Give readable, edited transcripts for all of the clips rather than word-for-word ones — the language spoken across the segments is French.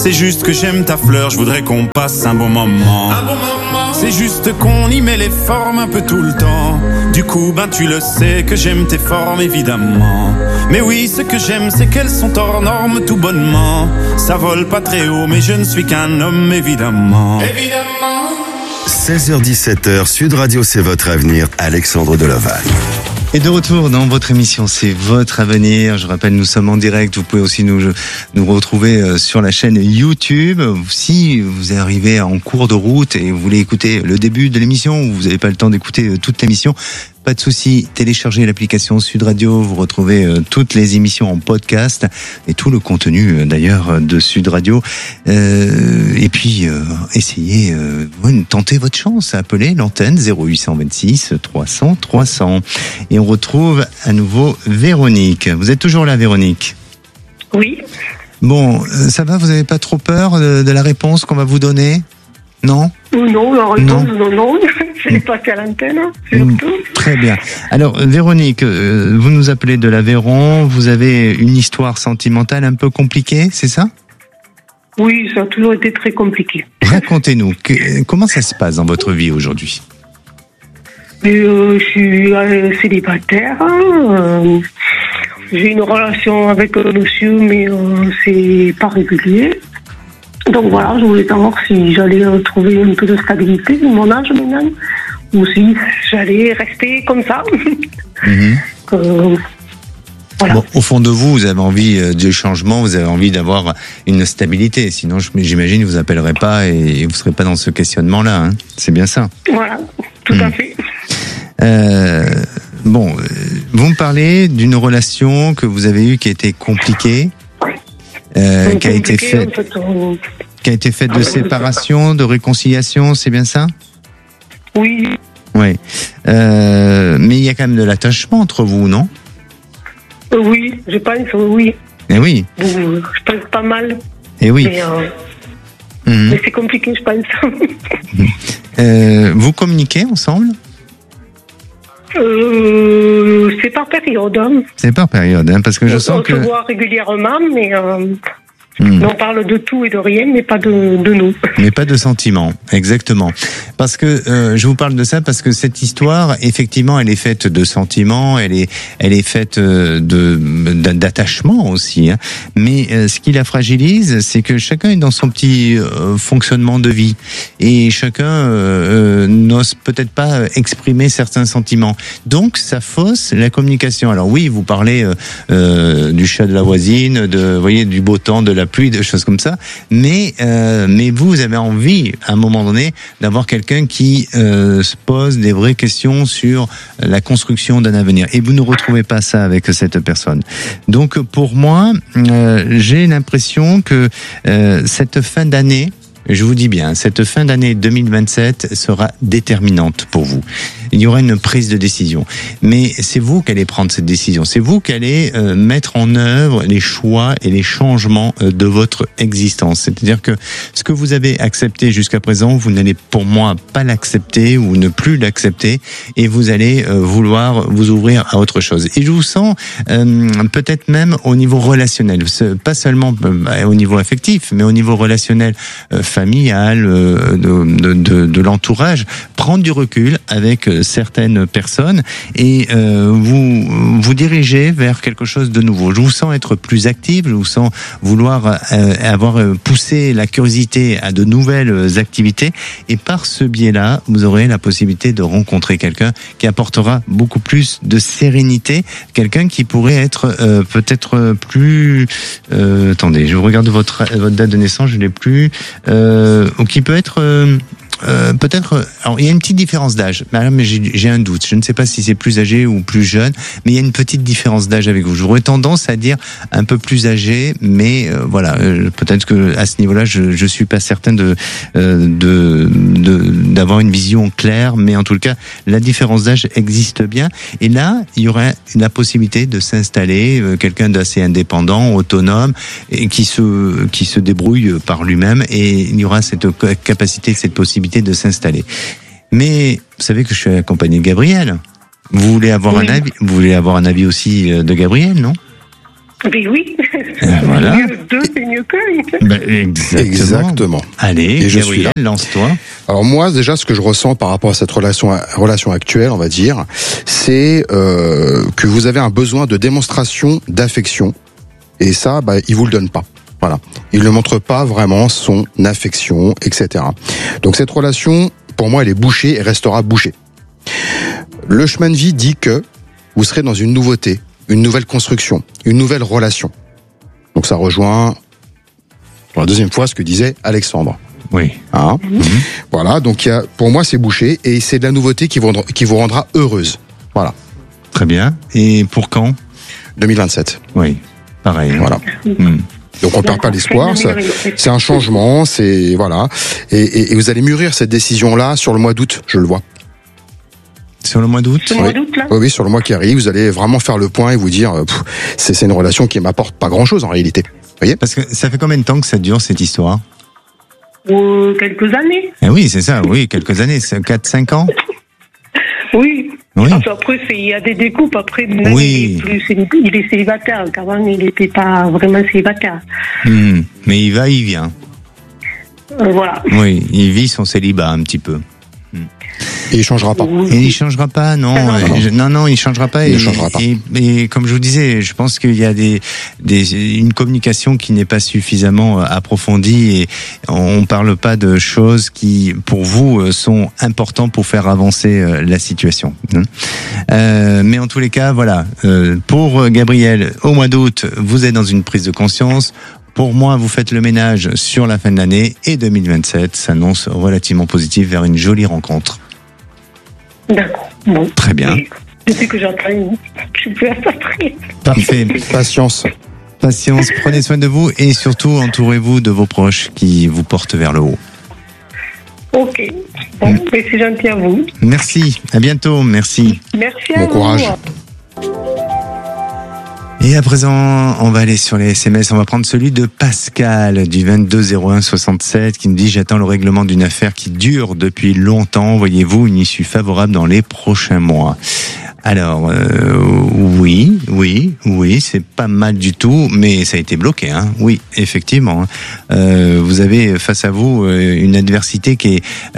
C'est juste que j'aime ta fleur, je voudrais qu'on passe un bon moment. C'est juste qu'on y met les formes un peu tout le temps. Du coup, tu le sais que j'aime tes formes, évidemment. Mais oui, ce que j'aime, c'est qu'elles sont hors normes tout bonnement. Ça vole pas très haut, mais je ne suis qu'un homme, évidemment. 16h-17h, Sud Radio, c'est votre avenir, Alexandre Delaval. Et de retour dans votre émission, c'est votre avenir. Je rappelle, nous sommes en direct. Vous pouvez aussi nous retrouver sur la chaîne YouTube. Si vous arrivez en cours de route et vous voulez écouter le début de l'émission, ou vous n'avez pas le temps d'écouter toute l'émission, pas de souci, téléchargez l'application Sud Radio, vous retrouvez toutes les émissions en podcast et tout le contenu d'ailleurs de Sud Radio. Et puis essayez, tentez votre chance, appelez l'antenne 0826 300 300. Et on retrouve à nouveau Véronique. Vous êtes toujours là, Véronique? Oui. Bon, ça va, vous n'avez pas trop peur de la réponse qu'on va vous donner? Non? Non, la réponse, non. Je l'ai passé à l'antenne, surtout. Très bien. Alors, Véronique, vous nous appelez de l'Aveyron. Vous avez une histoire sentimentale un peu compliquée, c'est ça? Oui, ça a toujours été très compliqué. Racontez-nous, comment ça se passe dans votre vie aujourd'hui? Je suis célibataire. J'ai une relation avec un monsieur, mais c'est pas régulier. Donc voilà, je voulais savoir si j'allais trouver un peu de stabilité de mon âge maintenant, ou si j'allais rester comme ça. Voilà. Bon, au fond de vous, vous avez envie de changement, vous avez envie d'avoir une stabilité. Sinon, j'imagine que vous appellerez pas et vous ne serez pas dans ce questionnement-là. Hein. C'est bien ça. Voilà, tout à fait. Bon, vous me parlez d'une relation que vous avez eue qui a été compliquée. Qui a été faite de séparation, de réconciliation, c'est bien ça? Oui. Oui. Mais il y a quand même de l'attachement entre vous, non? Oui, je pense, oui. Eh oui. Je pense pas mal. Eh oui. Mais c'est compliqué, je pense. Vous communiquez ensemble? C'est par période. C'est par période, hein, parce que je sens que... On se voit régulièrement, mais on parle de tout et de rien, mais pas de nous. Mais pas de sentiments, exactement. Parce que je vous parle de ça parce que cette histoire, effectivement, elle est faite de sentiments, elle est faite d'attachement aussi. Hein. Mais ce qui la fragilise, c'est que chacun est dans son petit fonctionnement de vie et chacun n'ose peut-être pas exprimer certains sentiments. Donc, ça fausse la communication. Alors oui, vous parlez du chat de la voisine, vous voyez, du beau temps, de la pluie, de choses comme ça. Mais vous avez envie, à un moment donné, d'avoir quelqu'un qui se pose des vraies questions sur la construction d'un avenir. Et vous ne retrouvez pas ça avec cette personne. Donc, pour moi, j'ai l'impression que cette fin d'année, je vous dis bien, cette fin d'année 2027 sera déterminante pour vous. Il y aura une prise de décision. Mais c'est vous qui allez prendre cette décision. C'est vous qui allez mettre en œuvre les choix et les changements de votre existence. C'est-à-dire que ce que vous avez accepté jusqu'à présent, vous n'allez pour moi pas l'accepter ou ne plus l'accepter et vous allez vouloir vous ouvrir à autre chose. Et je vous sens peut-être même au niveau relationnel, pas seulement au niveau affectif, mais au niveau relationnel familial, de l'entourage, prendre du recul avec certaines personnes et vous dirigez vers quelque chose de nouveau. Je vous sens être plus actif, je vous sens vouloir avoir poussé la curiosité à de nouvelles activités et par ce biais-là, vous aurez la possibilité de rencontrer quelqu'un qui apportera beaucoup plus de sérénité, quelqu'un qui pourrait être peut-être plus... attendez, je regarde votre date de naissance, je l'ai plus... ou qui peut être... peut-être, alors il y a une petite différence d'âge, mais j'ai un doute, je ne sais pas si c'est plus âgé ou plus jeune, mais il y a une petite différence d'âge avec vous. J'aurais tendance à dire un peu plus âgé, mais voilà, peut-être que à ce niveau-là, je suis pas certain d'avoir une vision claire, mais en tout cas, la différence d'âge existe bien. Et là, il y aurait la possibilité de s'installer, quelqu'un d'assez indépendant, autonome, et qui se débrouille par lui-même, et il y aura cette capacité, cette possibilité de s'installer. Mais vous savez que je suis accompagné de Gabriel. Vous voulez avoir un avis aussi de Gabriel, non? Mais oui, Voilà. deux, c'est mieux qu'un. Ben, Exactement. Allez, Et je suis Gabriel, lance-toi. Alors moi, déjà, ce que je ressens par rapport à cette relation actuelle, on va dire, c'est que vous avez un besoin de démonstration d'affection. Et ça, il vous le donne pas. Voilà. Il ne montre pas vraiment son affection, etc. Donc cette relation, pour moi, elle est bouchée et restera bouchée. Le chemin de vie dit que vous serez dans une nouveauté, une nouvelle construction, une nouvelle relation. Donc ça rejoint, pour la deuxième fois, ce que disait Alexandre. Oui. Hein Voilà, donc pour moi, c'est bouché et c'est de la nouveauté qui vous rendra heureuse. Voilà. Très bien. Et pour quand? 2027. Oui. Pareil. Voilà. Donc on perd pas l'espoir, c'est un changement, c'est voilà, et vous allez mûrir cette décision-là sur le mois d'août, je le vois. Sur le mois d'août? Sur le mois d'août, là? Oui, sur le mois qui arrive, vous allez vraiment faire le point et vous dire, c'est une relation qui m'apporte pas grand-chose en réalité. Vous voyez? Parce que ça fait combien de temps que ça dure cette histoire? Quelques années. Eh oui, c'est ça, oui, quelques années, 4-5 ans? Oui. Oui. Après, il y a des découpes. Après, maintenant, Oui. il est célibataire. Qu'avant, il n'était pas vraiment célibataire. Mais il va, il vient. Voilà. Oui, il vit son célibat un petit peu. Et il changera pas. Et il changera pas, non. Non, il changera pas. Il changera pas. Et comme je vous disais, je pense qu'il y a une communication qui n'est pas suffisamment approfondie et on parle pas de choses qui, pour vous, sont importantes pour faire avancer la situation. Mais en tous les cas, voilà. Pour Gabriel, au mois d'août, vous êtes dans une prise de conscience. Pour moi, vous faites le ménage sur la fin de l'année et 2027 s'annonce relativement positif vers une jolie rencontre. D'accord. Bon. Très bien. Depuis que j'entends, je peux attendre. Parfait. Patience. Patience, prenez soin de vous et surtout entourez-vous de vos proches qui vous portent vers le haut. Ok. Bon, mais c'est gentil à vous. Merci, à bientôt, merci. Merci à Bon vous. courage. Et à présent, on va aller sur les SMS. On va prendre celui de Pascal du 220167 qui nous dit: j'attends le règlement d'une affaire qui dure depuis longtemps. Voyez-vous une issue favorable dans les prochains mois? Alors, oui, c'est pas mal du tout, mais ça a été bloqué, hein. Oui, effectivement. Vous avez face à vous une adversité qui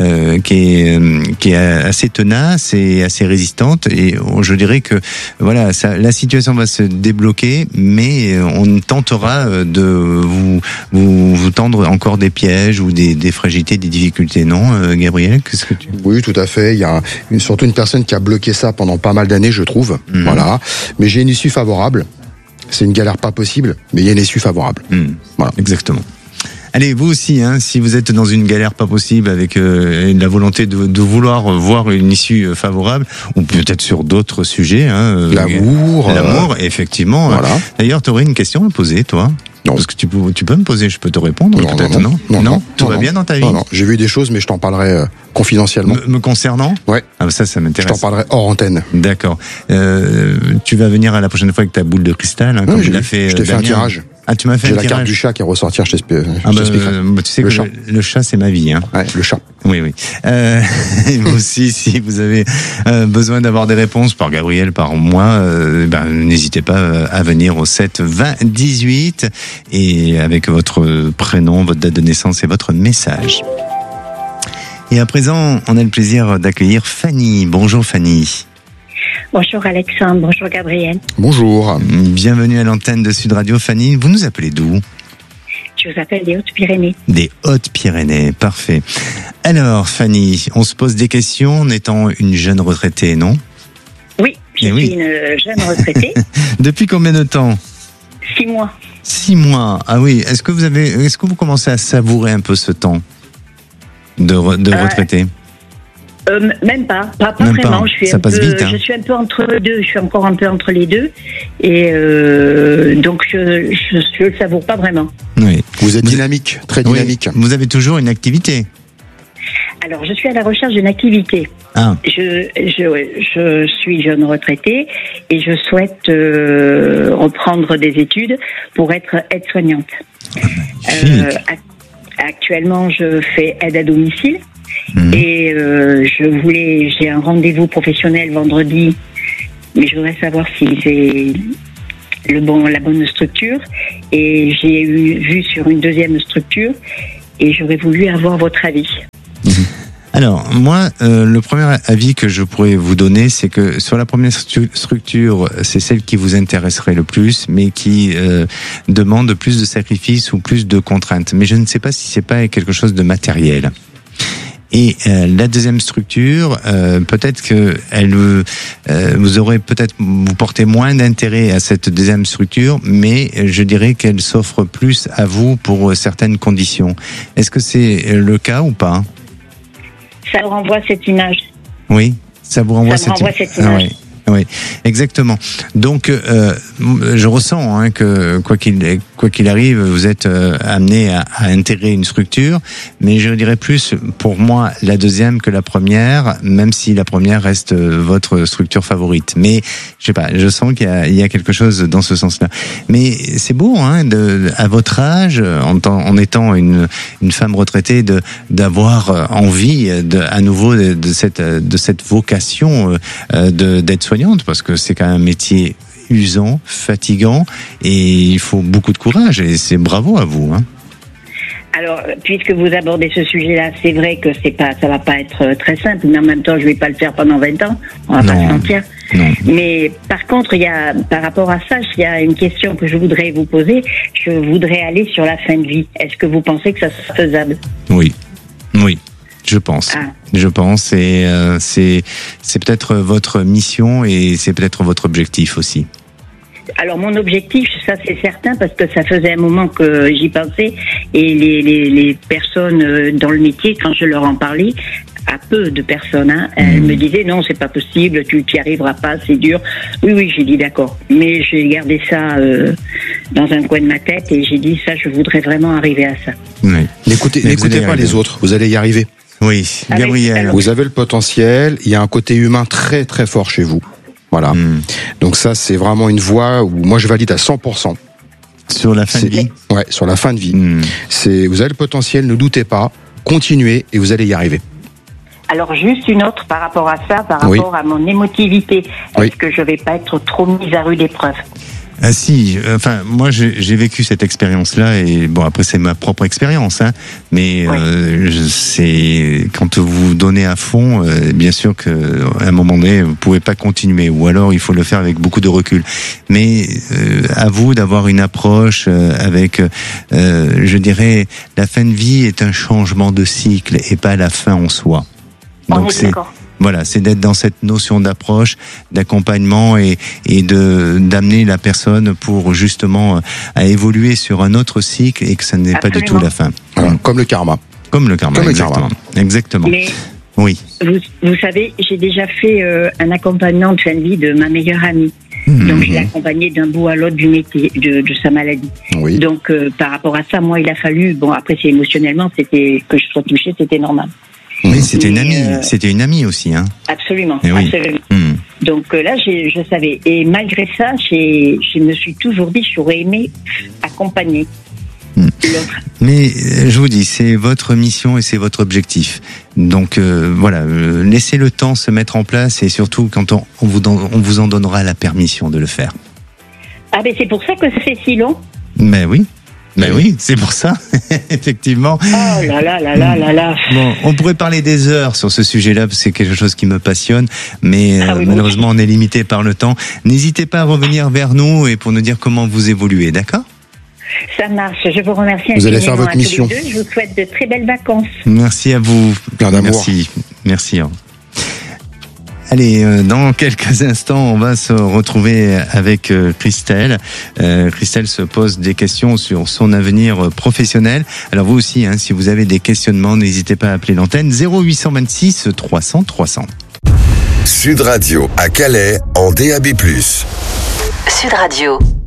est assez tenace et assez résistante, et je dirais que voilà, la situation va se débloquer, mais on tentera de vous tendre encore des pièges ou des fragilités, des difficultés, non, Gabriel? Qu'est-ce que tu... Oui, tout à fait. Il y a surtout une personne qui a bloqué ça pendant pas mal d'années, je trouve. Voilà. Mais j'ai une issue favorable. C'est une galère pas possible, mais il y a une issue favorable. Voilà. Exactement. Allez, vous aussi, hein, si vous êtes dans une galère pas possible avec la volonté de vouloir voir une issue favorable, ou peut-être sur d'autres sujets. Hein, L'amour, effectivement. Voilà. D'ailleurs, tu aurais une question à poser, toi? Non. Parce que tu peux me poser, je peux te répondre, peut-être, non? Tout va bien dans ta vie? Non, j'ai vu des choses, mais je t'en parlerai confidentiellement. Me concernant? Ouais. Ah, ça m'intéresse. Je t'en parlerai hors antenne. D'accord. Tu vas venir à la prochaine fois avec ta boule de cristal, hein, comme il a fait. Je t'ai fait un tirage. Ah, tu m'as fait un tirage. J'ai la carte du chat qui est ressortie, je t'expliquerai. Tu sais que le chat, c'est ma vie. Hein. Ouais, le chat. Oui. Et vous aussi, si vous avez besoin d'avoir des réponses par Gabriel, par moi, n'hésitez pas à venir au 7 20 18 et avec votre prénom, votre date de naissance et votre message. Et à présent, on a le plaisir d'accueillir Fanny. Bonjour Fanny. Bonjour Alexandre, bonjour Gabriel. Bonjour. Bienvenue à l'antenne de Sud Radio. Fanny, vous nous appelez d'où? Je vous appelle des Hautes-Pyrénées. Des Hautes-Pyrénées, parfait. Alors Fanny, on se pose des questions en étant une jeune retraitée, non? Oui, je suis une jeune retraitée. Depuis combien de temps? 6 mois. 6 mois, ah oui. Est-ce que vous commencez à savourer un peu ce temps de retraité? Même pas Même vraiment. pas. Je suis un peu entre les deux. Je suis encore un peu entre les deux, et donc je le savoure pas vraiment. Oui. Vous êtes dynamique, très dynamique. Oui. Vous avez toujours une activité? Alors, je suis à la recherche d'une activité. Ah. Je suis jeune retraitée et je souhaite reprendre des études pour être aide-soignante. Actuellement, je fais aide à domicile. Et j'ai un rendez-vous professionnel vendredi, mais je voudrais savoir si la bonne structure, et j'ai vu sur une deuxième structure, et j'aurais voulu avoir votre avis. Alors, moi, le premier avis que je pourrais vous donner, c'est que sur la première structure, c'est celle qui vous intéresserait le plus, mais qui demande plus de sacrifices ou plus de contraintes. Mais je ne sais pas si c'est pas quelque chose de matériel. Et la deuxième structure, peut-être que vous portez moins d'intérêt à cette deuxième structure, mais je dirais qu'elle s'offre plus à vous pour certaines conditions. Est-ce que c'est le cas ou pas ? Ça vous renvoie cette image. Oui, ça vous renvoie cette image. Ah, oui, exactement. Donc, je ressens que quoi qu'il arrive, vous êtes amené à intégrer une structure, mais je dirais plus pour moi la deuxième que la première, même si la première reste votre structure favorite. Mais je sais pas, je sens qu'il y a quelque chose dans ce sens-là. Mais c'est beau, à votre âge, en étant une femme retraitée, d'avoir envie à nouveau de cette vocation d'être soignante, parce que c'est quand même un métier usant, fatigant, et il faut beaucoup de courage, et c'est bravo à vous. Alors, puisque vous abordez ce sujet-là, c'est vrai que ça va pas être très simple, mais en même temps, je vais pas le faire pendant 20 ans, on va pas se mentir. Non. Mais par contre, par rapport à ça, il y a une question que je voudrais vous poser. Je voudrais aller sur la fin de vie. Est-ce que vous pensez que ça sera faisable ? Oui. Je pense, et c'est peut-être votre mission, et c'est peut-être votre objectif aussi. Alors mon objectif, ça c'est certain, parce que ça faisait un moment que j'y pensais, et les personnes dans le métier, quand je leur en parlais, à peu de personnes, elles me disaient non, c'est pas possible, tu n'y arriveras pas, c'est dur. Oui, j'ai dit d'accord, mais j'ai gardé ça dans un coin de ma tête, et j'ai dit ça, je voudrais vraiment arriver à ça. Oui. N'écoutez pas les autres, vous allez y arriver. Oui, Gabriel. Vous avez le potentiel, il y a un côté humain très très fort chez vous. Voilà. Donc ça, c'est vraiment une voie où moi je valide à 100%. Sur la fin de vie ? Ouais, sur la fin de vie. Vous avez le potentiel, ne doutez pas, continuez et vous allez y arriver. Alors juste une autre par rapport à ça, rapport à mon émotivité. Est-ce que je vais pas être trop mise à rude épreuve ? Ah si, moi j'ai vécu cette expérience-là, et bon, après c'est ma propre expérience, mais c'est quand vous donnez à fond, bien sûr qu'à un moment donné vous pouvez pas continuer, ou alors il faut le faire avec beaucoup de recul. Mais à vous d'avoir une approche avec, je dirais, la fin de vie est un changement de cycle et pas la fin en soi. Donc c'est d'être dans cette notion d'approche, d'accompagnement, et d'amener la personne pour justement à évoluer sur un autre cycle, et que ça n'est pas du tout la fin. Comme le karma. Exactement. Mais oui. Vous savez, j'ai déjà fait un accompagnement de fin de vie de ma meilleure amie. Donc je l'ai accompagnée d'un bout à l'autre du métier, de sa maladie. Oui. Donc par rapport à ça, moi il a fallu, après c'est émotionnellement, que je sois touchée, c'était normal. Oui, c'était une amie aussi, Absolument, absolument. Donc là, je savais. Et malgré ça, je me suis toujours dit, j'aurais aimé accompagner l'autre. Mais je vous dis, c'est votre mission et c'est votre objectif. Donc laissez le temps se mettre en place, et surtout quand on vous en donnera la permission de le faire. Ah ben c'est pour ça que c'est si long. Mais oui. Ben oui, c'est pour ça, effectivement. Oh là là là là là là. Bon, on pourrait parler des heures sur ce sujet-là, parce que c'est quelque chose qui me passionne, mais malheureusement on est limité par le temps. N'hésitez pas à revenir vers nous et pour nous dire comment vous évoluez, d'accord ? Ça marche, je vous remercie. Vous allez faire votre mission. Je vous souhaite de très belles vacances. Merci à vous. Plein d'amour. Merci. Allez, dans quelques instants, on va se retrouver avec Christelle. Christelle se pose des questions sur son avenir professionnel. Alors vous aussi, si vous avez des questionnements, n'hésitez pas à appeler l'antenne 0826 300 300. Sud Radio à Calais en DAB+. Sud Radio.